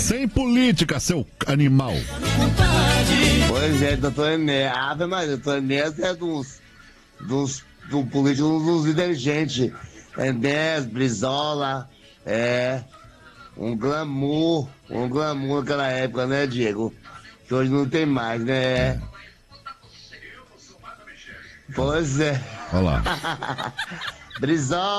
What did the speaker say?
Sem política, seu animal. Pois é, doutor Enéas. Ave Maria, doutor Enéas é dos políticos, dos inteligentes. Enéas, Brizola, um glamour naquela época, né, Diego? Que hoje não tem mais, né? Pois é. Olha lá. Brizola.